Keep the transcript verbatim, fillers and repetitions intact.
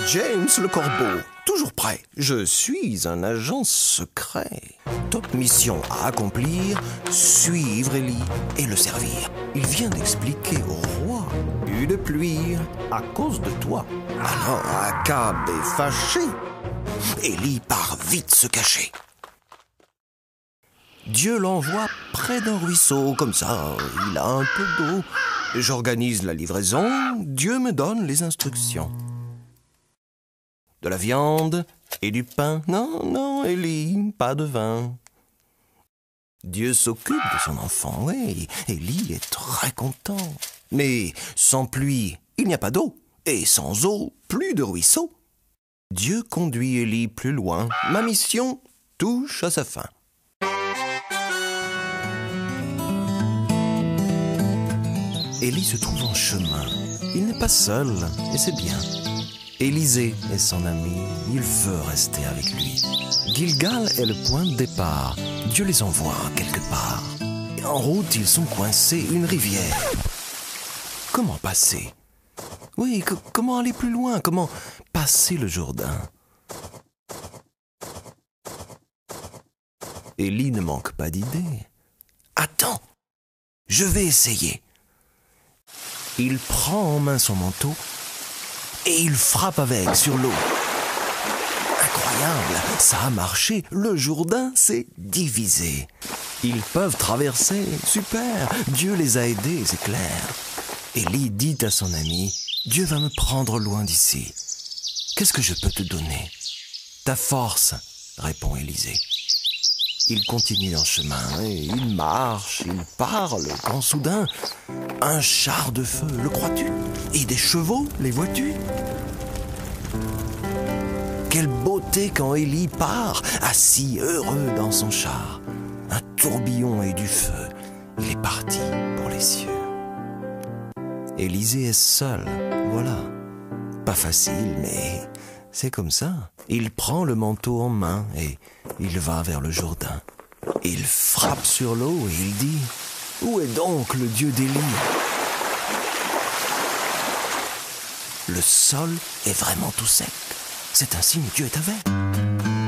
James le corbeau, toujours prêt. Je suis un agent secret. Top mission à accomplir, suivre Élie et le servir. Il vient d'expliquer au roi une pluie à cause de toi. Alors Akab est fâché. Élie part vite se cacher. Dieu l'envoie près d'un ruisseau, comme ça, il a un peu d'eau. J'organise la livraison, Dieu me donne les instructions. De la viande et du pain. Non, non, Élie, pas de vin. Dieu s'occupe de son enfant, oui. Élie est très content. Mais sans pluie, il n'y a pas d'eau. Et sans eau, plus de ruisseau. Dieu conduit Élie plus loin. Ma mission touche à sa fin. Élie se trouve en chemin. Il n'est pas seul, et c'est bien. Élisée est son ami, il veut rester avec lui. Gilgal est le point de départ. Dieu les envoie quelque part. Et en route, ils sont coincés, une rivière. Comment passer? Oui, c- comment aller plus loin? Comment passer le Jourdain? Élie ne manque pas d'idées. Attends, je vais essayer. Il prend en main son manteau et il frappe avec sur l'eau. Incroyable, ça a marché, le Jourdain s'est divisé. Ils peuvent traverser, super, Dieu les a aidés, c'est clair. Élie dit à son ami, Dieu va me prendre loin d'ici. Qu'est-ce que je peux te donner? Ta force, répond Élisée. Il continue en chemin, et il marche, il parle, quand soudain, un char de feu, le crois-tu? Et des chevaux, les vois-tu? Quelle beauté quand Élie part, assis heureux dans son char. Un tourbillon et du feu, il est parti pour les cieux. Élisée est seul, voilà. Pas facile, mais c'est comme ça. Il prend le manteau en main et il va vers le Jourdain. Il frappe sur l'eau et il dit « Où est donc le Dieu d'Élie ?» Le sol est vraiment tout sec. C'est un signe, Dieu est avec.